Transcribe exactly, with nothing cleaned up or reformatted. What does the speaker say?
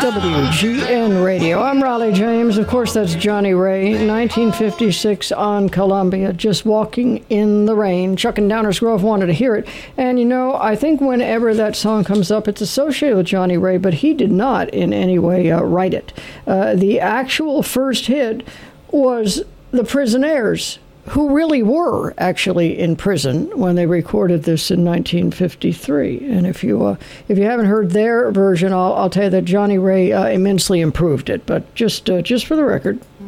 W G N Radio. I'm Raleigh James. Of course, that's Johnny Ray, nineteen fifty-six on Columbia, Just Walking in the Rain. Chuck and Downers Grove wanted to hear it. And, you know, I think whenever that song comes up, it's associated with Johnny Ray, but he did not in any way uh, write it. Uh, the actual first hit was The Prisonaires, who really were actually in prison when they recorded this in nineteen fifty-three. And if you uh, if you haven't heard their version, I'll, I'll tell you that Johnny Ray uh, immensely improved it. But just uh, just for the record,